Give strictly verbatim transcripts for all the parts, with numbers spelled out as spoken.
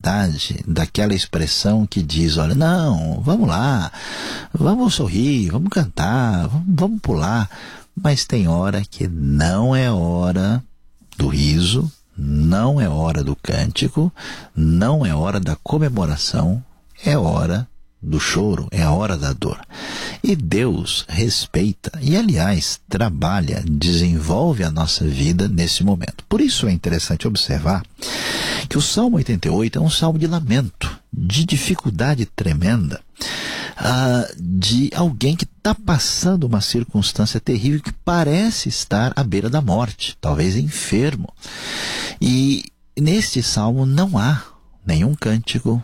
intensidade daquela expressão que diz, olha, não, vamos lá, vamos sorrir, vamos cantar, vamos, vamos pular. Mas tem hora que não é hora do riso, não é hora do cântico, não é hora da comemoração, é hora do choro, é a hora da dor. E Deus respeita e, aliás, trabalha, desenvolve a nossa vida nesse momento. Por isso é interessante observar que o Salmo oitenta e oito é um salmo de lamento, de dificuldade tremenda, ah, de alguém que está passando uma circunstância terrível que parece estar à beira da morte, talvez enfermo. E neste salmo não há nenhum cântico,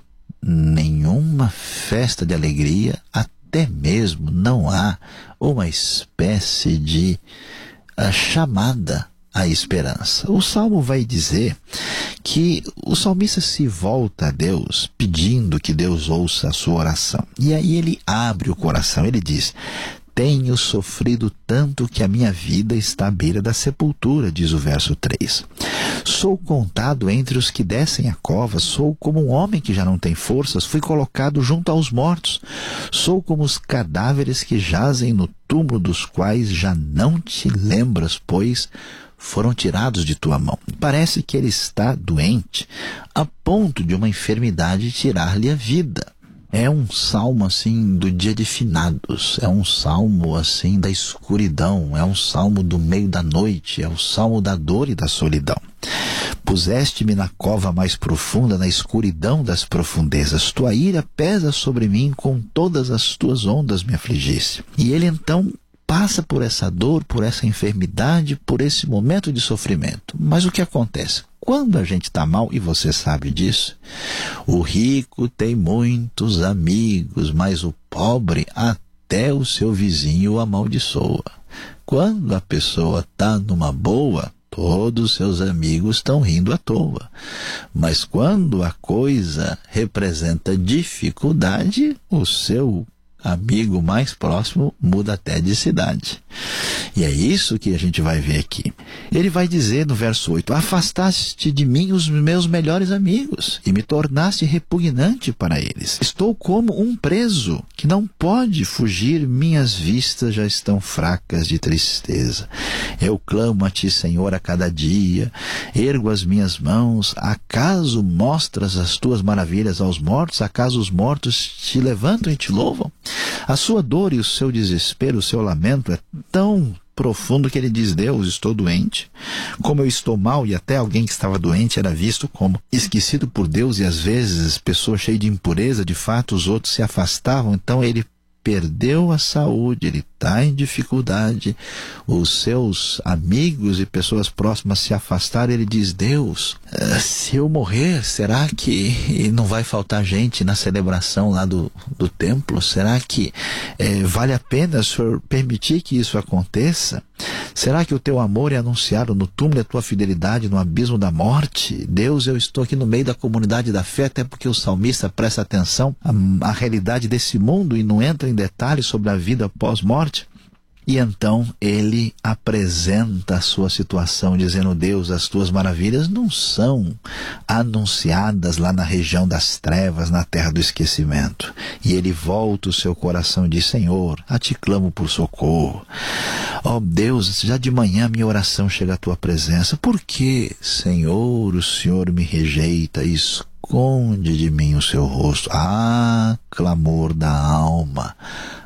nenhuma festa de alegria, até mesmo não há uma espécie de uh, chamada à esperança. O Salmo vai dizer que o salmista se volta a Deus pedindo que Deus ouça a sua oração. E aí ele abre o coração, ele diz: tenho sofrido tanto que a minha vida está à beira da sepultura, diz o verso três. Sou contado entre os que descem a cova, sou como um homem que já não tem forças, fui colocado junto aos mortos. Sou como os cadáveres que jazem no túmulo, dos quais já não te lembras, pois foram tirados de tua mão. Parece que ele está doente, a ponto de uma enfermidade tirar-lhe a vida. É um salmo assim do dia de finados, é um salmo assim da escuridão, é um salmo do meio da noite, é o salmo da dor e da solidão. Puseste-me na cova mais profunda, na escuridão das profundezas. Tua ira pesa sobre mim, com todas as tuas ondas me afligiste. E ele então passa por essa dor, por essa enfermidade, por esse momento de sofrimento. Mas o que acontece? Quando a gente está mal, e você sabe disso, o rico tem muitos amigos, mas o pobre até o seu vizinho o amaldiçoa. Quando a pessoa está numa boa, todos os seus amigos estão rindo à toa. Mas quando a coisa representa dificuldade, o seu amigo mais próximo muda até de cidade. E é isso que a gente vai ver aqui. Ele vai dizer no verso oito: afastaste de mim os meus melhores amigos e me tornaste repugnante para eles. Estou como um preso que não pode fugir, minhas vistas já estão fracas de tristeza. Eu clamo a ti, Senhor, a cada dia, ergo as minhas mãos. Acaso mostras as tuas maravilhas aos mortos? Acaso os mortos te levantam e te louvam? A sua dor e o seu desespero, o seu lamento é tão profundo que ele diz: Deus, estou doente. Como eu estou mal, e até alguém que estava doente era visto como esquecido por Deus, e às vezes pessoa cheia de impureza, de fato os outros se afastavam. Então ele perdeu a saúde, ele está em dificuldade, os seus amigos e pessoas próximas se afastaram. Ele diz: Deus, se eu morrer, será que não vai faltar gente na celebração lá do, do templo? Será que é, vale a pena o Senhor permitir que isso aconteça? Será que o teu amor é anunciado no túmulo e a tua fidelidade no abismo da morte? Deus, eu estou aqui no meio da comunidade da fé, até porque o salmista presta atenção à, à realidade desse mundo e não entra em detalhes sobre a vida pós-morte. E então ele apresenta a sua situação, dizendo: Deus, as tuas maravilhas não são anunciadas lá na região das trevas, na terra do esquecimento. E ele volta o seu coração e diz: Senhor, a ti clamo por socorro. Ó Deus, já de manhã minha oração chega à tua presença. Por que, Senhor, o Senhor me rejeita e esconde de mim o seu rosto? Ah, clamor da alma.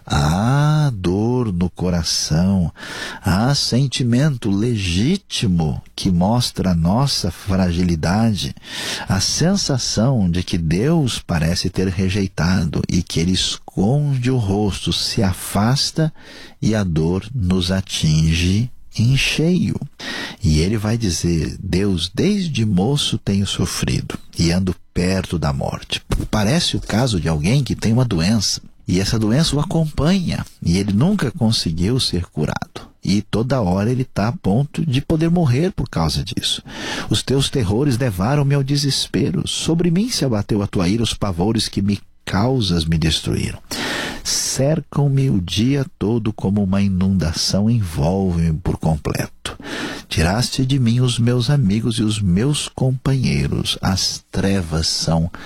Há dor no coração, há sentimento legítimo que mostra a nossa fragilidade, a sensação de que Deus parece ter rejeitado e que Ele esconde o rosto, se afasta e a dor nos atinge em cheio. E ele vai dizer: Deus, desde moço tenho sofrido e ando perto da morte. Parece o caso de alguém que tem uma doença. E essa doença o acompanha, e ele nunca conseguiu ser curado. E toda hora ele está a ponto de poder morrer por causa disso. Os teus terrores levaram-me ao desespero. Sobre mim se abateu a tua ira, os pavores que me causas me destruíram. Cercam-me o dia todo como uma inundação, envolve-me por completo. Tiraste de mim os meus amigos e os meus companheiros. As trevas são